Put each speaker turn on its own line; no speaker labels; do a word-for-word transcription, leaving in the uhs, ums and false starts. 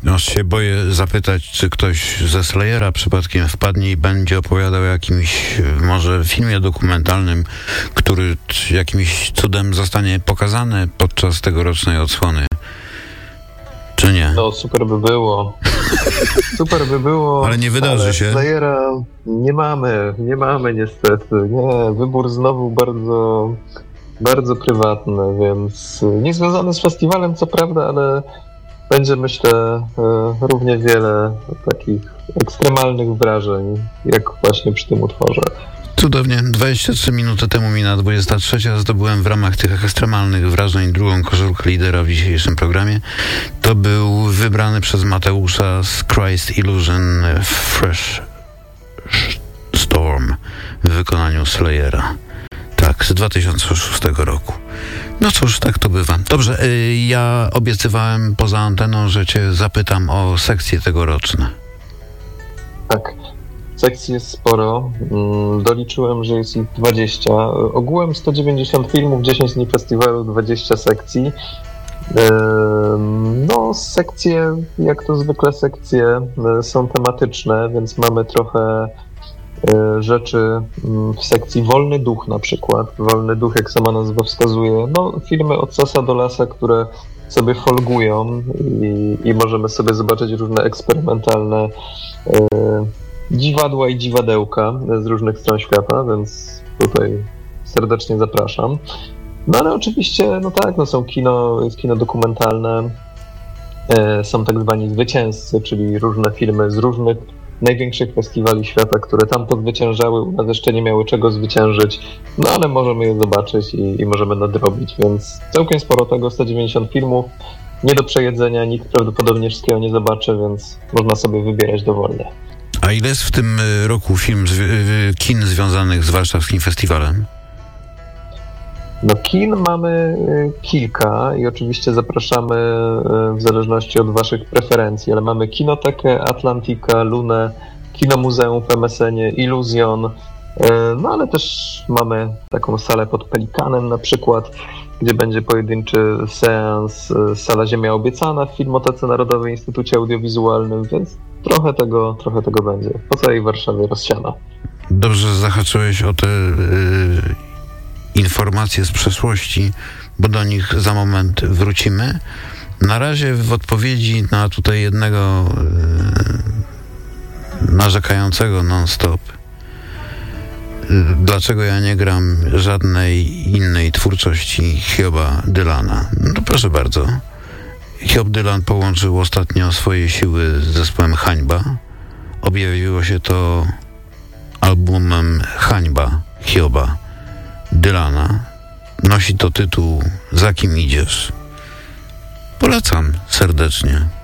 Aż się boję zapytać, czy ktoś ze Slayera przypadkiem wpadnie i będzie opowiadał o jakimś może filmie dokumentalnym, który jakimś cudem zostanie pokazany podczas tegorocznej odsłony. Czy nie?
No, super by było. Super by było.
Ale nie wydarzy
ale
się.
Slayera nie mamy, nie mamy niestety. Nie, wybór znowu bardzo, bardzo prywatny, więc nie związany z festiwalem, co prawda, ale będzie, myślę, równie wiele takich ekstremalnych wrażeń, jak właśnie przy tym utworze.
Cudownie. dwadzieścia trzy minuty temu mina dwudziesta trzecia zdobyłem w ramach tych ekstremalnych wrażeń drugą koszulkę lidera w dzisiejszym programie. To był wybrany przez Mateusza z Christ Illusion Fresh Storm w wykonaniu Slayera. Tak, z dwa tysiące szóstego roku. No cóż, tak to bywa. Dobrze, ja obiecywałem poza anteną, że cię zapytam o sekcje tegoroczne.
Tak. Sekcji jest sporo. Doliczyłem, że jest ich dwadzieścia. Ogółem sto dziewięćdziesiąt filmów, dziesięć dni festiwalu, dwadzieścia sekcji. No, sekcje, jak to zwykle sekcje, są tematyczne, więc mamy trochę rzeczy w sekcji Wolny Duch na przykład. Wolny Duch, jak sama nazwa wskazuje. No, filmy od sasa do lasa, które sobie folgują i, i możemy sobie zobaczyć różne eksperymentalne dziwadła i dziwadełka z różnych stron świata, więc tutaj serdecznie zapraszam. No ale oczywiście, no tak, no są kino, jest kino dokumentalne, e, są tak zwani zwycięzcy, czyli różne filmy z różnych największych festiwali świata, które tam pozwyciężały, u nas jeszcze nie miały czego zwyciężyć, no ale możemy je zobaczyć i, i możemy nadrobić, więc całkiem sporo tego, sto dziewięćdziesiąt filmów, nie do przejedzenia, nikt prawdopodobnie wszystkiego nie zobaczy, więc można sobie wybierać dowolnie.
A ile jest w tym roku film, kin związanych z warszawskim festiwalem?
No kin mamy kilka i oczywiście zapraszamy w zależności od waszych preferencji, ale mamy Kinotekę, Atlantika, Lunę, Kino Muzeum w M S N-ie, Iluzjon, no ale też mamy taką salę pod Pelikanem na przykład, gdzie będzie pojedynczy seans, Sala Ziemia Obiecana w Filmotece Narodowej Instytucie Audiowizualnym, więc trochę tego, trochę tego będzie. Po całej Warszawie rozsiana.
Dobrze, że zahaczyłeś o te y, informacje z przeszłości, bo do nich za moment wrócimy. Na razie w odpowiedzi na tutaj jednego y, narzekającego non-stop, dlaczego ja nie gram żadnej innej twórczości Hioba Dylana. No proszę bardzo. Hiob Dylan połączył ostatnio swoje siły z zespołem Hańba. Objawiło się to albumem Hańba Hioba Dylana. Nosi to tytuł Za kim idziesz. Polecam serdecznie.